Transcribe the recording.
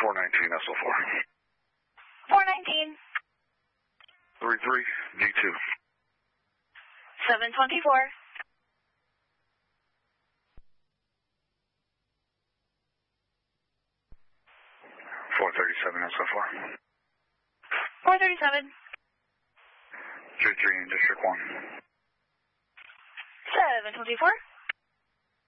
419 SL4. 419. 33 D2. 724. 437 SL4. 437. 33 in District 1. 724.